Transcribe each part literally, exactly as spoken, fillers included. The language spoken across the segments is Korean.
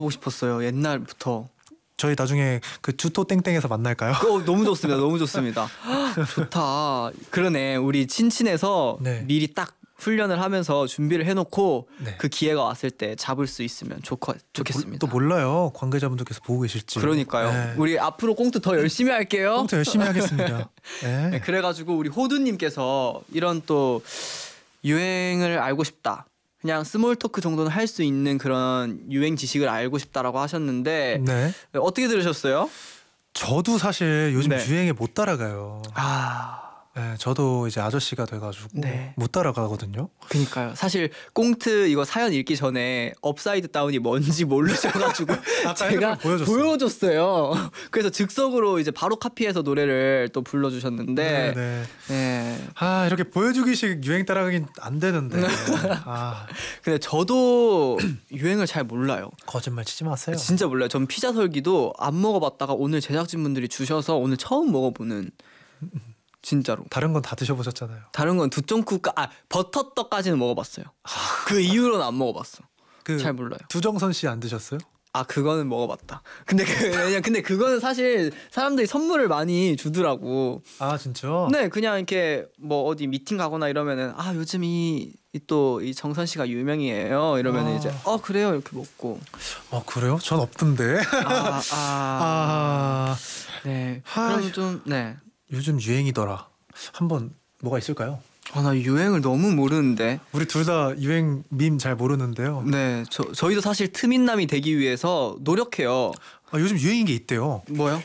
보고 싶었어요. 옛날부터. 저희 나중에 그 주토 땡땡에서 만날까요? 어, 너무 좋습니다. 너무 좋습니다. 좋다. 그러네. 우리 친친에서 네. 미리 딱 훈련을 하면서 준비를 해놓고 네. 그 기회가 왔을 때 잡을 수 있으면 좋고, 좋겠습니다. 또 몰라요. 관계자분들께서 보고 계실지. 그러니까요. 네. 우리 앞으로 꽁트 더 열심히 할게요. 꽁트 열심히 하겠습니다. 네. 네, 그래가지고 우리 호두님께서 이런 또 유행을 알고 싶다. 그냥 스몰 토크 정도는 할 수 있는 그런 유행 지식을 알고 싶다라고 하셨는데 네. 어떻게 들으셨어요? 저도 사실 요즘 네. 유행에 못 따라가요. 아, 네, 저도 이제 아저씨가 돼가지고 네. 못 따라가거든요. 그니까요. 사실 꽁트 이거 사연 읽기 전에 업사이드 다운이 뭔지 모르셔가지고 아까 제가 보여줬어요. 보여줬어요. 그래서 즉석으로 이제 바로 카피해서 노래를 또 불러주셨는데, 네, 네. 네. 아 이렇게 보여주기식 유행 따라가긴 안 되는데. 아 근데 저도 유행을 잘 몰라요. 거짓말 치지 마세요. 진짜 몰라요. 전 피자 설기도 안 먹어봤다가 오늘 제작진분들이 주셔서 오늘 처음 먹어보는. 진짜로. 다른 건 다 드셔보셨잖아요. 다른 건 두쫑쿠까 아 버터떡까지는 먹어봤어요. 그 이후로는 안 먹어봤어. 그 잘 몰라요. 두정선 씨 안 드셨어요? 아 그거는 먹어봤다. 근데 그 그냥 근데 그거는 사실 사람들이 선물을 많이 주더라고. 아 진짜? 네, 그냥 이렇게 뭐 어디 미팅 가거나 이러면은 아 요즘 이 또 이 정선 씨가 유명이에요. 이러면은 아. 이제 어 그래요 이렇게 먹고. 어 그래요? 전 없던데. 아, 아, 아 네. 아, 그럼 좀 네. 요즘 유행이더라. 한번 뭐가 있을까요? 아 나 유행을 너무 모르는데. 우리 둘 다 유행 밈 잘 모르는데요. 네, 저 저희도 사실 트민남이 되기 위해서 노력해요. 아, 요즘 유행인 게 있대요. 뭐요?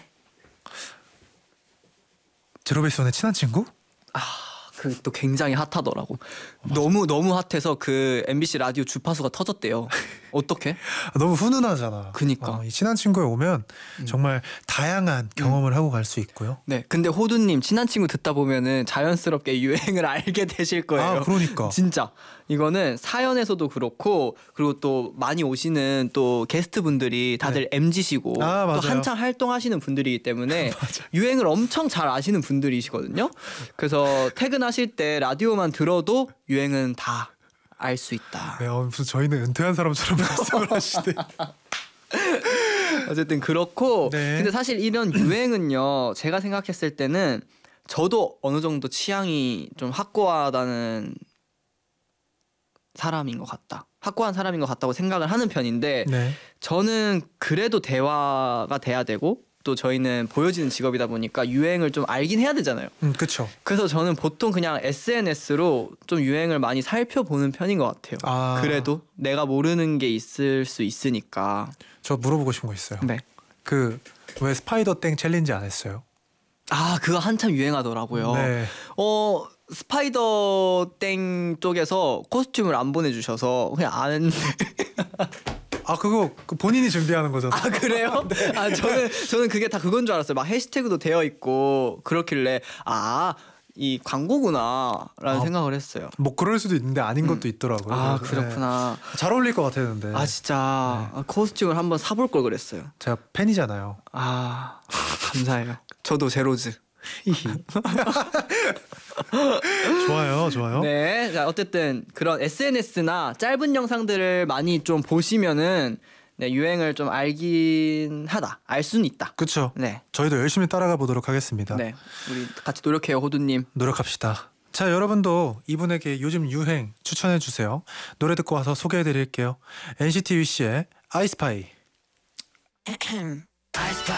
제로베이스원의 친한 친구? 그 또 굉장히 핫하더라고. 너무 너무 핫해서 그 엠비씨 라디오 주파수가 터졌대요. 어떻게? 아, 너무 훈훈하잖아. 그니까. 어, 이 친한 친구에 오면 음. 정말 다양한 경험을 하고 갈 수 있고요. 네, 근데 호두님 친한 친구 듣다 보면은 자연스럽게 유행을 알게 되실 거예요. 아 그러니까. 진짜 이거는 사연에서도 그렇고 그리고 또 많이 오시는 또 게스트 분들이 다들 엠지시고 아, 또 맞아요. 한창 활동하시는 분들이기 때문에 유행을 엄청 잘 아시는 분들이시거든요. 그래서 퇴근하실 때 라디오만 들어도 유행은 다 알 수 있다. 네, 어, 무슨 저희는 은퇴한 사람처럼 말씀을 하시네. 어쨌든 그렇고 네. 근데 사실 이런 유행은요 제가 생각했을 때는 저도 어느 정도 취향이 좀 확고하다는 사람인 것 같다. 확고한 사람인 것 같다고 생각을 하는 편인데 네. 저는 그래도 대화가 돼야 되고 또 저희는 보여지는 직업이다 보니까 유행을 좀 알긴 해야 되잖아요. 음, 그렇죠. 그래서 저는 보통 그냥 에스엔에스로 좀 유행을 많이 살펴보는 편인 것 같아요. 아. 그래도 내가 모르는 게 있을 수 있으니까. 저 물어보고 싶은 거 있어요. 네. 그 왜 스파이더 땡 챌린지 안 했어요? 아 그거 한참 유행하더라고요. 네. 어 스파이더 땡 쪽에서 코스튬을 안 보내주셔서 그냥 안 했는데. 아 그거 그 본인이 준비하는 거잖아요. 아 그래요? 아 저는 저는 그게 다 그건 줄 알았어요. 막 해시태그도 되어 있고 그렇길래 아 이 광고구나라는 아, 생각을 했어요. 뭐 그럴 수도 있는데 아닌 것도 있더라고요. 아 그래서, 그렇구나. 네. 잘 어울릴 것 같았는데. 아 진짜 아, 코스튬을 한번 사볼 걸 그랬어요. 제가 팬이잖아요. 아 감사해요. 저도 제로즈. 좋아요, 좋아요. 네, 자 어쨌든 그런 에스엔에스나 짧은 영상들을 많이 좀 보시면은 네, 유행을 좀 알긴 하다, 알 수는 있다. 그렇죠. 네, 저희도 열심히 따라가 보도록 하겠습니다. 네, 우리 같이 노력해요, 호두님. 노력합시다. 자, 여러분도 이분에게 요즘 유행 추천해 주세요. 노래 듣고 와서 소개해 드릴게요. 엔시티 위시의 아이스파이.